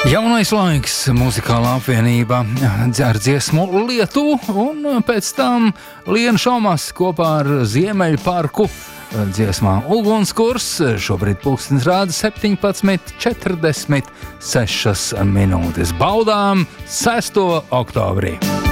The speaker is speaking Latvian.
Jaunais laiks, muzikālā apvienība ar dziesmu Lietuvu, un pēc tam Liena Šaumas kopā ar Ziemeļu parku dziesmā Ugunskurs. Šobrīd pulkstenis rāda 17:46 minūtes. Baudām 6. oktobrī.